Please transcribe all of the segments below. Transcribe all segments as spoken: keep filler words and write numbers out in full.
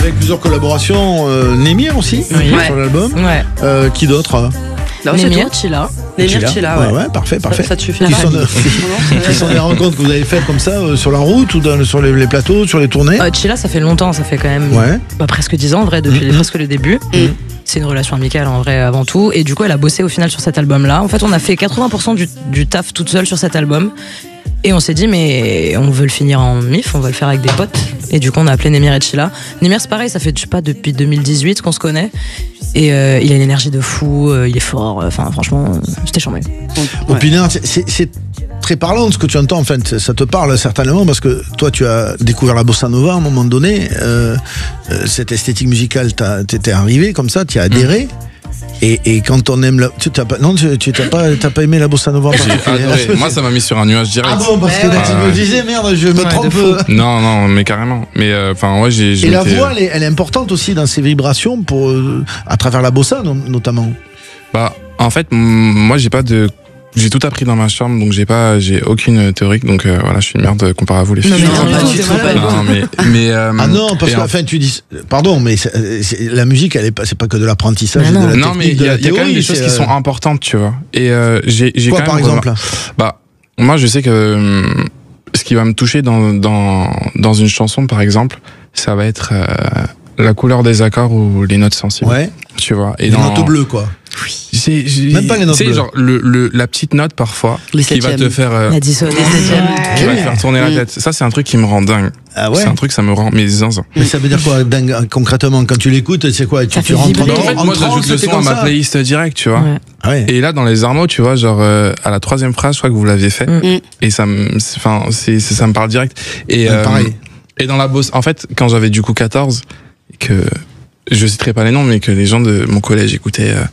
avec plusieurs collaborations. Euh, Némir aussi, oui. sur ouais. l'album. Ouais. Euh, qui d'autre? Non, Némir, Chilla. Némir, Chilla, ouais. ouais. Ouais, parfait, parfait. Ça, ça te suffit. Qui sont, de, qui sont des rencontres que vous avez faites comme ça euh, sur la route ou dans, sur les, les plateaux, sur les tournées? euh, Chilla, ça fait longtemps, ça fait quand même ouais. bah, presque dix ans en vrai, depuis mmh. les, presque le début. Mmh. C'est une relation amicale en vrai avant tout. Et du coup, elle a bossé au final sur cet album-là. En fait, on a fait quatre-vingts pour cent du, du taf toute seule sur cet album. Et on s'est dit, mais on veut le finir en mif, on veut le faire avec des potes. Et du coup, on a appelé Némir et Chilla. Némir, c'est pareil, ça fait, je sais pas, depuis deux mille dix-huit qu'on se connaît. Et euh, il a une énergie de fou, euh, il est fort. Enfin, franchement, euh, c'était charmé. Au Pinard, c'est, c'est très parlant ce que tu entends. En fait, ça te parle certainement parce que toi, tu as découvert la bossa nova à un moment donné. Euh, euh, cette esthétique musicale, t'étais arrivé comme ça, tu as adhéré. Mmh. Et, et quand on aime la... Tu t'as pas... Non, tu, tu t'as pas, t'as pas aimé la bossa nova? J'ai adoré. Moi, ça m'a mis sur un nuage direct. Ah bon, parce que là, tu me disais, merde, je me ouais, trompe. Non, non, mais carrément. Mais enfin, euh, ouais, j'ai. Et la voix, elle est, elle est importante aussi dans ses vibrations pour, euh, à travers la bossa, notamment. Bah, en fait, moi, j'ai pas de. J'ai tout appris dans ma chambre, donc j'ai pas, j'ai aucune théorique, donc euh, voilà, je suis une merde comparé à vous les filles. Non, mais, non, non, du tout, non, mais, mais euh, ah non, parce qu'en fait, tu dis, pardon, mais c'est, c'est, la musique, elle est pas, c'est pas que de l'apprentissage, non, de la non, technique, mais il y, y, y a quand même des choses qui sont importantes, tu vois. Et euh, j'ai, j'ai quoi, quand par même exemple remar... Bah, moi, je sais que euh, ce qui va me toucher dans dans dans une chanson, par exemple, ça va être euh, la couleur des accords ou les notes sensibles. Ouais. Tu vois. Et les dans... notes bleues, quoi. Oui. J'ai, j'ai, même pas les notes bleues. Tu sais, genre le, le, la petite note parfois les qui va te faire euh, la dissonance, qui va te faire tourner la tête. Ça, c'est un truc qui me rend dingue. Ah ouais. C'est un truc, ça me rend mes zinzins. Mais ça veut dire quoi dingue, concrètement quand tu l'écoutes? C'est quoi? Tu, tu rentres dans, en fait, moi, j'ajoute le son à ma playlist direct, tu vois. Ouais. Ah ouais. Et là, dans les Armeaux, tu vois, genre euh, à la troisième phrase, je crois que vous l'aviez fait. Mm. Et ça me, enfin, c'est, c'est, ça me parle direct. Et ouais, pareil. Euh, et dans la bosse, en fait, quand j'avais du coup quatorze, que je citerai pas les noms, mais que les gens de mon collège écoutaient euh,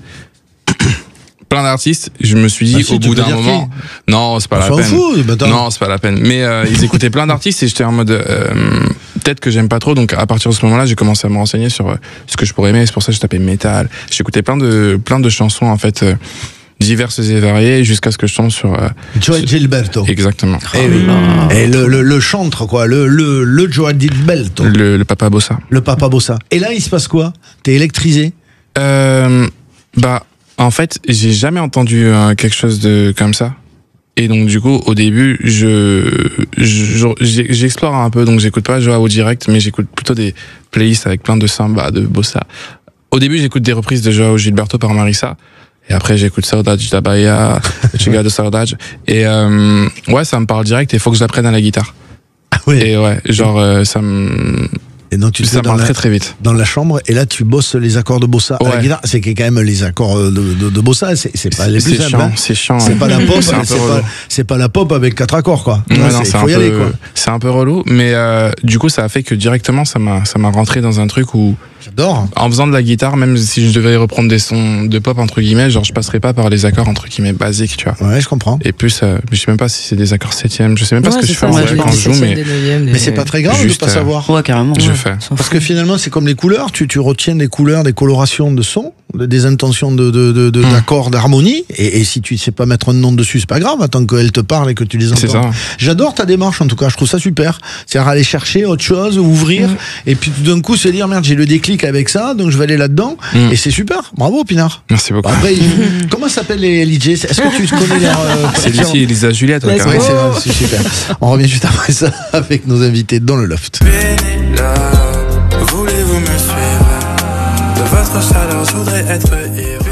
plein d'artistes, je me suis dit ah, si, au bout d'un moment, qui? non, c'est pas on la peine. Fout, bah non, c'est pas la peine. Mais euh, ils écoutaient plein d'artistes et j'étais en mode euh, peut-être que j'aime pas trop. Donc à partir de ce moment-là, j'ai commencé à me renseigner sur euh, ce que je pourrais aimer. C'est pour ça que je tapais métal. J'écoutais plein de plein de chansons en fait. Euh, diverses et variées jusqu'à ce que je tombe sur euh, Joey Gilberto. Exactement. Et, oui. oh. et le, le, le chantre quoi, le le le Joey Gilberto. Le, le papa bossa. Le papa bossa. Et là, il se passe quoi? T'es électrisé? Euh, bah en fait, j'ai jamais entendu euh, quelque chose de comme ça. Et donc du coup, au début, je, je j'explore un peu, donc j'écoute pas Joao direct, mais j'écoute plutôt des playlists avec plein de samba, de bossa. Au début, j'écoute des reprises de Joao Gilberto par Marissa. Et après, j'écoute Saudade da Bahia, Chega de Saudade. Et euh, ouais, ça me parle direct et il faut que je l'apprenne à la guitare. Ah ouais. Et ouais, genre, euh, ça me... Et donc tu ça me parle très très vite. Dans la chambre, et là tu bosses les accords de bossa ouais. à la guitare. C'est quand même les accords de, de, de bossa, c'est, c'est pas les plus c'est simples. Chiant, hein. C'est chiant. C'est ouais. pas la pop, c'est, c'est, pas, c'est pas la pop avec quatre accords quoi. Ouais, là, non, c'est, c'est, faut un y peu, aller, quoi. C'est un peu relou, mais euh, du coup ça a fait que directement ça m'a, ça m'a rentré dans un truc où... J'adore. En faisant de la guitare, même si je devais reprendre des sons de pop entre guillemets, genre je passerais pas par les accords entre guillemets basiques, tu vois. Ouais, je comprends. Et plus, euh, je sais même pas si c'est des accords septième, je sais même pas ouais, ce que je fais ça, en ouais, vrai quand je joue, mais neuvième, mais c'est pas très grave juste, de pas savoir. Ouais, carrément. Je ouais. fais. Parce que finalement, c'est comme les couleurs, tu tu retiens des couleurs, des colorations de sons, des intentions de de de, de mmh. d'accords, d'harmonie, et, et si tu sais pas mettre un nom dessus, c'est pas grave, tant qu'elle te parle et que tu les entends. C'est ça. J'adore ta démarche en tout cas, je trouve ça super. C'est-à-dire aller chercher autre chose, ouvrir, mmh. et puis tout d'un coup se dire merde, j'ai le déclic avec ça, donc je vais aller là-dedans. Mmh. Et c'est super, bravo Pinard. Merci beaucoup. Après, il... comment s'appellent les D J? Est-ce que tu connais leur euh, c'est Lucie et Lisa Juliette. Ouais, ouais, c'est, c'est super. On revient juste après ça avec nos invités dans le loft. Là, voulez-vous me suivre? De votre chaleur, je voudrais être ivre.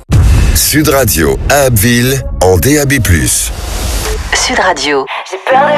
Sud Radio à Abbeville en D A B plus. Sud Radio. J'ai peur de